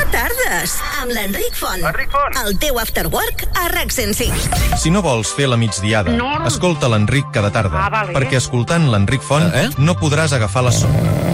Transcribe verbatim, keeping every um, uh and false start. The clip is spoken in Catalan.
tardes, amb l'Enric Font. Enric Font. El teu after work a RAC cent cinc. Si no vols fer la migdiada, No. escolta l'Enric cada tarda, Ah, vale. perquè escoltant l'Enric Font Eh? no podràs agafar la son.